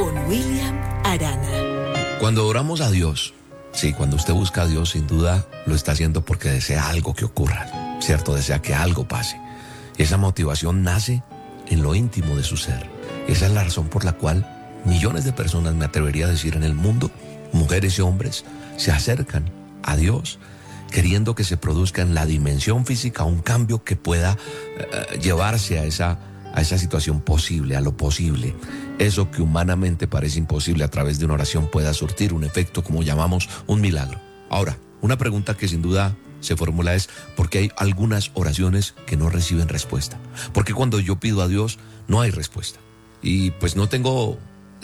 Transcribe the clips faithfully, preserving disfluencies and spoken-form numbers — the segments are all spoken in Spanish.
con William Arana. Cuando oramos a Dios, sí, cuando usted busca a Dios, sin duda lo está haciendo porque desea algo que ocurra, ¿cierto? Desea que algo pase. Y esa motivación nace en lo íntimo de su ser. Esa es la razón por la cual millones de personas, me atrevería a decir, en el mundo, mujeres y hombres, se acercan a Dios queriendo que se produzca en la dimensión física un cambio que pueda uh, llevarse a esa, a esa situación posible, a lo posible. Eso que humanamente parece imposible, a través de una oración pueda surtir un efecto como llamamos un milagro. Ahora, una pregunta que sin duda se formula es: ¿por qué hay algunas oraciones que no reciben respuesta? ¿Por qué cuando yo pido a Dios no hay respuesta? Y pues no tengo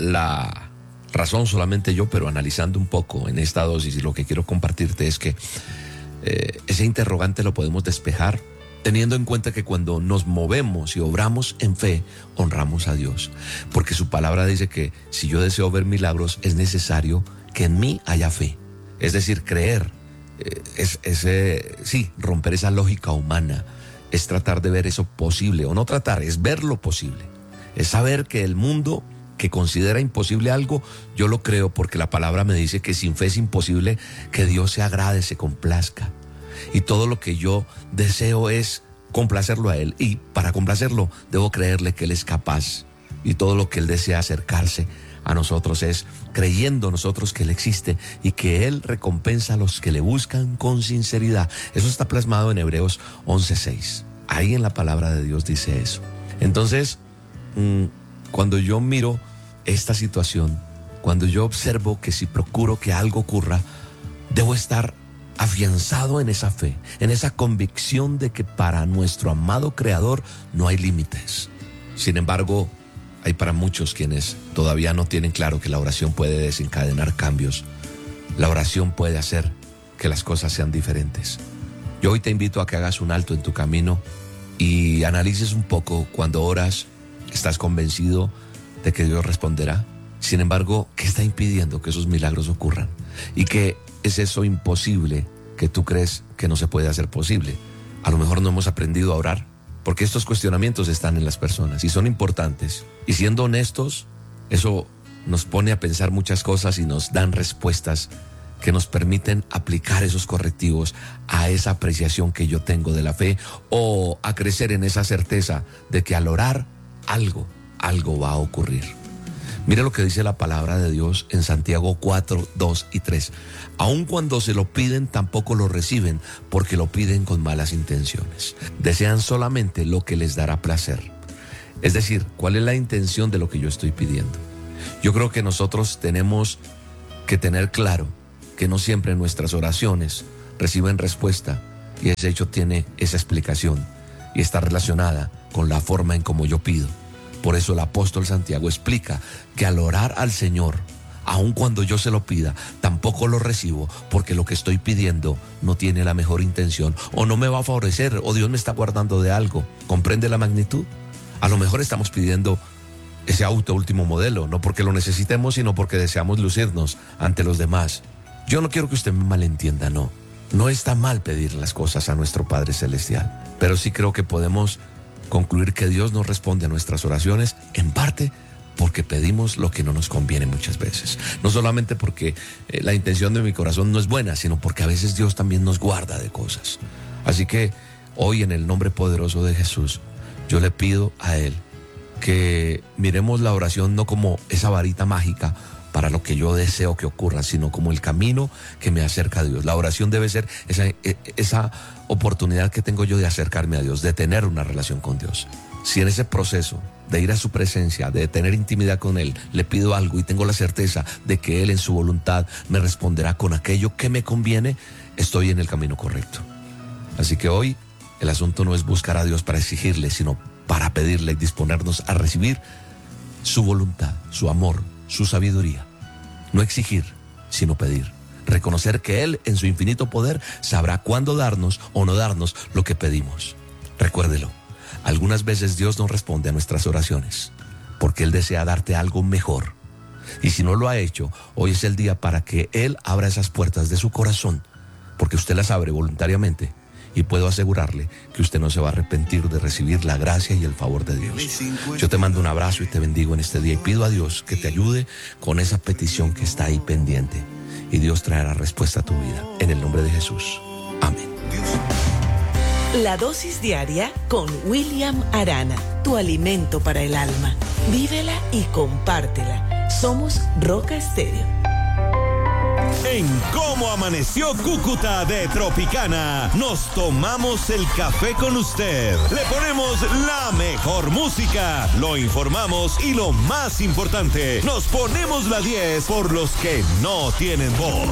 la razón solamente yo, pero analizando un poco en esta dosis, y lo que quiero compartirte es que eh, ese interrogante lo podemos despejar teniendo en cuenta que cuando nos movemos y obramos en fe, honramos a Dios. Porque su palabra dice que si yo deseo ver milagros, es necesario que en mí haya fe. Es decir, creer, eh, es, es eh, sí, romper esa lógica humana, es tratar de ver eso posible, o no tratar, es ver lo posible. Es saber que el mundo que considera imposible algo, yo lo creo porque la palabra me dice que sin fe es imposible que Dios se agrade, se complazca. Y todo lo que yo deseo es complacerlo a Él. Y para complacerlo, debo creerle que Él es capaz. Y todo lo que Él desea acercarse a nosotros es creyendo nosotros que Él existe y que Él recompensa a los que le buscan con sinceridad. Eso está plasmado en Hebreos once seis. Ahí en la palabra de Dios dice eso. Entonces, mmm, cuando yo miro esta situación, cuando yo observo que si procuro que algo ocurra, debo estar afianzado en esa fe, en esa convicción de que para nuestro amado Creador no hay límites. Sin embargo, hay para muchos quienes todavía no tienen claro que la oración puede desencadenar cambios. La oración puede hacer que las cosas sean diferentes. Yo hoy te invito a que hagas un alto en tu camino y analices un poco. Cuando oras, ¿estás convencido de que Dios responderá? Sin embargo, ¿qué está impidiendo que esos milagros ocurran? ¿Y qué es eso imposible que tú crees que no se puede hacer posible? A lo mejor no hemos aprendido a orar, porque estos cuestionamientos están en las personas y son importantes. Y siendo honestos, eso nos pone a pensar muchas cosas y nos dan respuestas que nos permiten aplicar esos correctivos a esa apreciación que yo tengo de la fe, o a crecer en esa certeza de que al orar algo, algo va a ocurrir. Mira lo que dice la palabra de Dios en Santiago cuatro, dos y tres. Aun cuando se lo piden, tampoco lo reciben, porque lo piden con malas intenciones. Desean solamente lo que les dará placer. Es decir, ¿cuál es la intención de lo que yo estoy pidiendo? Yo creo que nosotros tenemos que tener claro que no siempre nuestras oraciones reciben respuesta, y ese hecho tiene esa explicación y está relacionada con la forma en cómo yo pido. Por eso el apóstol Santiago explica que al orar al Señor, aun cuando yo se lo pida, tampoco lo recibo, porque lo que estoy pidiendo no tiene la mejor intención, o no me va a favorecer, o Dios me está guardando de algo. ¿Comprende la magnitud? A lo mejor estamos pidiendo ese auto último modelo, no porque lo necesitemos, sino porque deseamos lucirnos ante los demás. Yo no quiero que usted me malentienda, no. No está mal pedir las cosas a nuestro Padre Celestial, pero sí creo que podemos concluir que Dios no responde a nuestras oraciones, en parte porque pedimos lo que no nos conviene muchas veces. No solamente porque eh, la intención de mi corazón no es buena, sino porque a veces Dios también nos guarda de cosas. Así que hoy, en el nombre poderoso de Jesús, yo le pido a Él que miremos la oración no como esa varita mágica para lo que yo deseo que ocurra, sino como el camino que me acerca a Dios. La oración debe ser esa, esa oportunidad que tengo yo de acercarme a Dios, de tener una relación con Dios. Si en ese proceso de ir a su presencia, de tener intimidad con Él, le pido algo y tengo la certeza de que Él en su voluntad me responderá con aquello que me conviene, estoy en el camino correcto. Así que hoy el asunto no es buscar a Dios para exigirle, sino para pedirle y disponernos a recibir su voluntad, su amor, su sabiduría. No exigir, sino pedir. Reconocer que Él, en su infinito poder, sabrá cuándo darnos o no darnos lo que pedimos. Recuérdelo, algunas veces Dios no responde a nuestras oraciones porque Él desea darte algo mejor. Y si no lo ha hecho, hoy es el día para que Él abra esas puertas de su corazón, porque usted las abre voluntariamente y puedo asegurarle que usted no se va a arrepentir de recibir la gracia y el favor de Dios. Yo te mando un abrazo y te bendigo en este día y pido a Dios que te ayude con esa petición que está ahí pendiente, y Dios traerá respuesta a tu vida en el nombre de Jesús. Amén. La dosis diaria con William Arana, tu alimento para el alma. Vívela y compártela. Somos Roca Estéreo. En Cómo Amaneció Cúcuta de Tropicana, nos tomamos el café con usted. Le ponemos la mejor música, lo informamos y lo más importante, nos ponemos la diez por los que no tienen voz.